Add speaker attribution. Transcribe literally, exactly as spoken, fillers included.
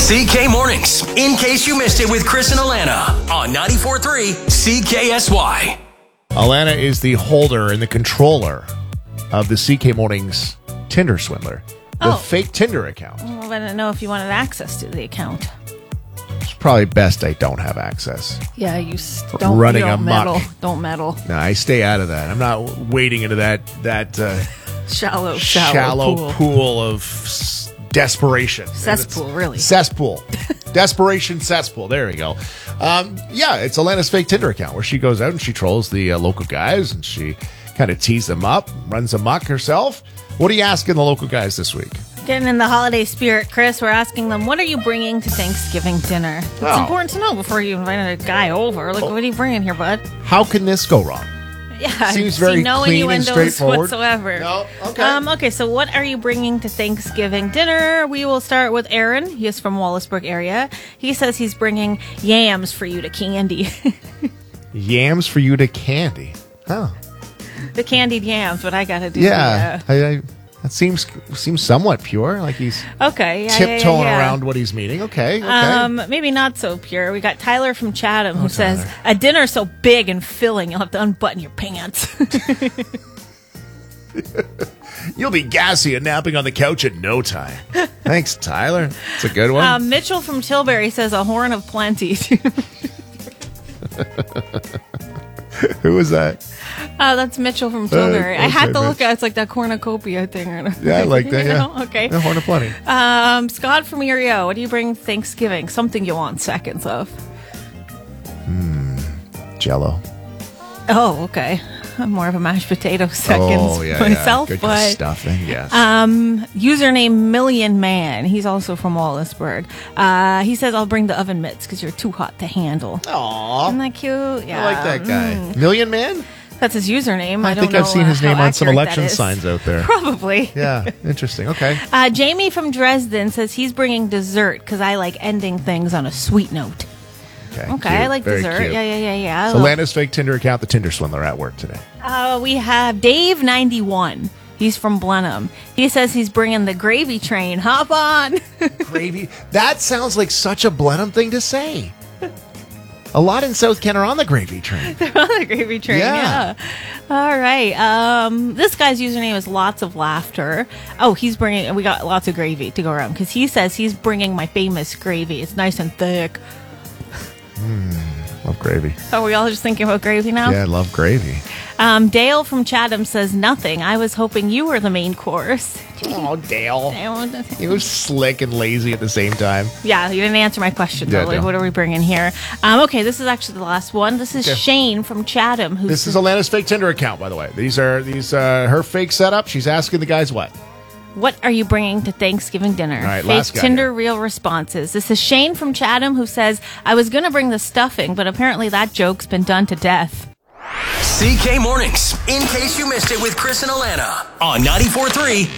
Speaker 1: C K Mornings, in case you missed it with Chris and Alana on ninety-four point three C K S Y.
Speaker 2: Alana is the holder and the controller of the C K Mornings Tinder Swindler, the
Speaker 3: Oh.
Speaker 2: fake Tinder account.
Speaker 3: Well, I didn't know if you wanted access to the account.
Speaker 2: It's probably best I don't have access.
Speaker 3: Yeah, you s- don't,
Speaker 2: Running
Speaker 3: you don't
Speaker 2: amok.
Speaker 3: meddle. Don't meddle.
Speaker 2: No, I stay out of that. I'm not wading into that that uh,
Speaker 3: Shallow, shallow,
Speaker 2: shallow
Speaker 3: pool.
Speaker 2: pool of s- desperation.
Speaker 3: Cesspool, really.
Speaker 2: Cesspool. Desperation cesspool. There we go. Um, yeah, it's Alana's fake Tinder account where she goes out and she trolls the uh, local guys and she kind of tees them up, runs amok herself. What are you asking the local guys this week?
Speaker 3: Getting in the holiday spirit, Chris, we're asking them, what are you bringing to Thanksgiving dinner? It's
Speaker 2: Oh.
Speaker 3: important to know before you invite a guy over. Like, what are you bringing here, bud?
Speaker 2: How can this go wrong?
Speaker 3: Yeah, I
Speaker 2: Seems
Speaker 3: see
Speaker 2: very
Speaker 3: no
Speaker 2: clean and
Speaker 3: innuendos
Speaker 2: straightforward.
Speaker 3: whatsoever.
Speaker 2: No? Okay.
Speaker 3: Um, okay, so what are you bringing to Thanksgiving dinner? We will start with Aaron. He is from Wallaceburg area. He says he's bringing yams for you to candy.
Speaker 2: Yams for you to candy. Oh.
Speaker 3: The candied yams, what I got to do.
Speaker 2: Yeah. I, I, that seems seems somewhat pure. Like he's
Speaker 3: yeah. Okay. Yeah, yeah, yeah,
Speaker 2: tiptoeing
Speaker 3: yeah.
Speaker 2: around what he's meaning. Okay. Okay.
Speaker 3: Um, maybe not so pure. We got Tyler from Chatham who says,
Speaker 2: Tyler.
Speaker 3: a dinner so big and filling you'll have to unbutton your pants.
Speaker 2: You'll be gassy and napping on the couch in no time. Thanks, Tyler. It's a good one.
Speaker 3: um, Mitchell from Tilbury says, a horn of plenty.
Speaker 2: Who was that?
Speaker 3: Oh, that's Mitchell from Tilbury. I had
Speaker 2: okay,
Speaker 3: to look
Speaker 2: Mitch.
Speaker 3: at it. It's like that cornucopia thing.
Speaker 2: Yeah, I like that.
Speaker 3: You
Speaker 2: Yeah.
Speaker 3: know? Okay.
Speaker 2: Yeah, horn of plenty.
Speaker 3: Um, Scott from Erio, what do you bring Thanksgiving? Something you want seconds of.
Speaker 2: Jello.
Speaker 3: Oh, okay. I'm more of a mashed potato seconds
Speaker 2: Oh, yeah,
Speaker 3: myself,
Speaker 2: yeah. Good
Speaker 3: but
Speaker 2: stuffing. Yes.
Speaker 3: um, username Million Man. He's also from Wallaceburg. Uh, he says I'll bring the oven mitts because you're too hot to handle.
Speaker 2: Aw.
Speaker 3: Isn't that cute? Yeah,
Speaker 2: I like that guy.
Speaker 3: Mm.
Speaker 2: Million Man?
Speaker 3: That's his username. I,
Speaker 2: I
Speaker 3: don't
Speaker 2: think
Speaker 3: know
Speaker 2: I've seen
Speaker 3: uh,
Speaker 2: his name
Speaker 3: how
Speaker 2: on some
Speaker 3: accurate
Speaker 2: election
Speaker 3: that is.
Speaker 2: signs out there.
Speaker 3: Probably.
Speaker 2: Yeah, interesting. Okay.
Speaker 3: Uh, Jamie from Dresden says he's bringing dessert because I like ending things on a sweet note.
Speaker 2: Okay,
Speaker 3: Okay,
Speaker 2: cute.
Speaker 3: I like
Speaker 2: Very
Speaker 3: dessert.
Speaker 2: cute.
Speaker 3: Yeah, yeah, yeah, yeah. I
Speaker 2: So
Speaker 3: love-
Speaker 2: Lana's fake Tinder account, the Tinder Swindler, at work today.
Speaker 3: Uh, we have Dave ninety-one. He's from Blenheim. He says he's bringing the gravy train. Hop on.
Speaker 2: Gravy. That sounds like such a Blenheim thing to say. A lot in South Kent are on the gravy train.
Speaker 3: On the gravy train.
Speaker 2: Yeah.
Speaker 3: Yeah. All right. Um, this guy's username is Lots of Laughter. Oh, he's bringing. We got lots of gravy to go around because he says he's bringing my famous gravy. It's nice and thick.
Speaker 2: Love gravy.
Speaker 3: Are we all just thinking about gravy now?
Speaker 2: Yeah, I love gravy.
Speaker 3: Um, Dale from Chatham says nothing. I was hoping you were the main course.
Speaker 2: Oh, Dale.
Speaker 3: Dale,
Speaker 2: He was slick and lazy at the same time.
Speaker 3: Yeah, you didn't answer my question,
Speaker 2: Yeah,
Speaker 3: though. Like,
Speaker 2: no.
Speaker 3: what are we bringing here? Um, okay, this is actually the last one. This is
Speaker 2: Okay.
Speaker 3: Shane from Chatham. Who's
Speaker 2: This is Alana's fake Tinder account, by the way. These are these uh, her fake setup. She's asking the guys what?
Speaker 3: What are you bringing to Thanksgiving dinner?
Speaker 2: All right,
Speaker 3: Fake
Speaker 2: last guy
Speaker 3: Tinder
Speaker 2: here.
Speaker 3: real responses. This is Shane from Chatham who says, I was going to bring the stuffing, but apparently that joke's been done to death.
Speaker 1: C K Mornings, in case you missed it with Chris and Alana on ninety-four point three